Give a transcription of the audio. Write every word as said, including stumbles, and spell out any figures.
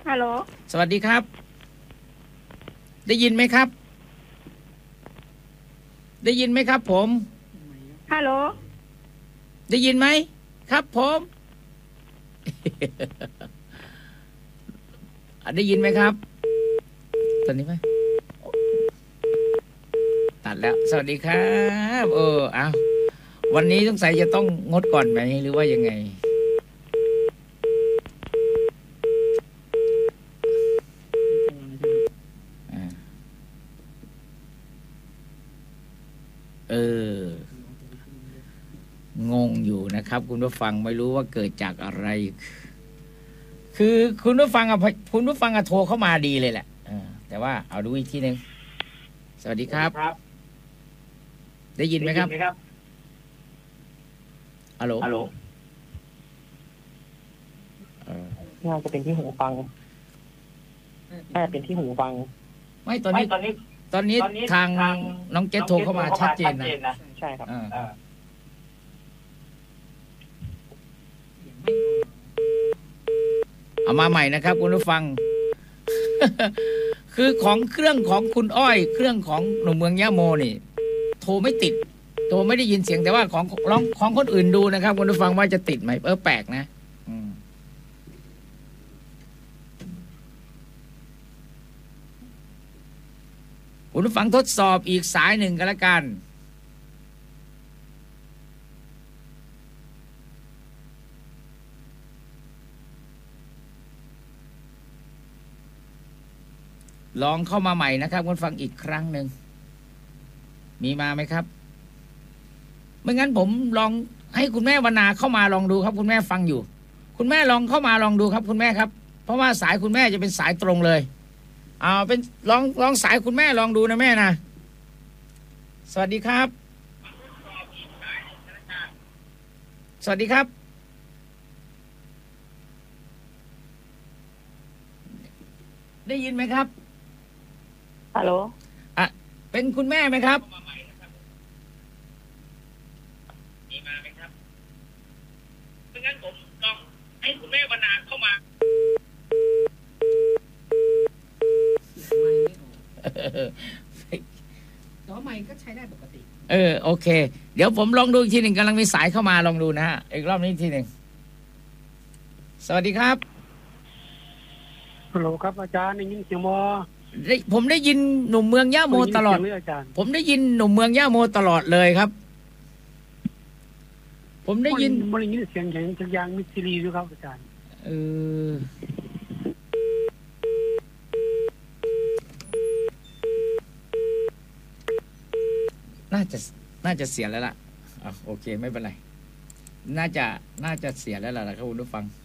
ฮัลโหลสวัสดีครับได้ยินไหมครับได้ยินไหมครับผมฮัลโหลได้ยินไหมครับผมได้ยินไหมครับตอนนี้ไหมตัดแล้วสวัสดีครับเออเอาวันนี้สงสัยจะต้องงดก่อนไหมหรือว่ายังไงเอองงอยู่นะครับคุณผู้ฟังไม่รู้ว่าเกิดจากอะไรคือคุณผู้ฟังอ่ะคุณผู้ฟังอ่ะโทรเข้ามาดีเลยแหละแต่ว่าเอาดูอีกทีนึงสวัสดีครับได้ยินไหมครับฮัลโหลฮัลโหลน่าจะเป็นที่หูฟังน่าจะเป็นที่หูฟังไม่ตอนนี้ตอนนี้ตอนนี้ทางน้องเจษโทรเข้ามาชัดเจนนะใช่ครับเอามาใหม่นะครับคุณผู้ฟัง คือของเครื่องของคุณอ้อยเครื่องของหนุ่มเมืองยะโมนี่โทรไม่ติดโทรไม่ได้ยินเสียงแต่ว่าของร้องของคนอื่นดูนะครับคุณผู้ฟังว่าจะติดไหมเออแปลกนะคุณผู้ฟังทดสอบอีกสายหนึ่งกันละกันลองเข้ามาใหม่นะครับคุณฟังอีกครั้งหนึ่งมีมาไหมครับไม่งั้นผมลองให้คุณแม่วนาเข้ามาลองดูครับคุณแม่ฟังอยู่คุณแม่ลองเข้ามาลองดูครับคุณแม่ครับเพราะว่าสายคุณแม่จะเป็นสายตรงเลยเอาเป็นลองลองสายคุณแม่ลองดูนะแม่นะสวัสดีครับสวัสดีครับได้ยินไหมครับฮัลโหลอ่ะเป็นคุณแม่ไหมครับมีมาไหมครับไม่งั้นผมลองให้คุณแม่วนาเข้ามาต่อใหม่ก็ใช้ได้ปกติเออโอเคเดี๋ยวผมลองดูอีกทีหนึ่งกำลังมีสายเข้ามาลองดูนะฮะอีกรอบนี้อีกทีหนึ่งสวัสดีครับฮัลโหลครับอาจารย์ได้ยินเสียงมอผมได้ยินหนุ่มเมืองย่าโมตลอดผมได้ยินหนุ่มเมืองย่าโมตลอดเลยครับผมได้ยินไม่ได้ยินเสียงอย่างจากยางมิสซิลีด้วยครับอาจารย์เออน่าจะน่าจะเสียแล้วล่ะอ่ะโอเคไม่เป็นไรน่าจะน่าจะเสียแล้วล่ะครับคุณผู้ฟัง